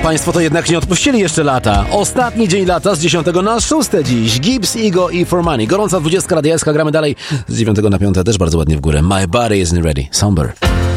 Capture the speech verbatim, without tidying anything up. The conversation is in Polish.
Państwo to jednak nie odpuścili jeszcze lata. Ostatni dzień lata z dziesiątego na szóste dziś. Gibbs, Ego i For Money. Gorąca dwudziestka radialska, gramy dalej. Z dziewiątego na piąte też bardzo ładnie w górę. My body isn't ready. Somber.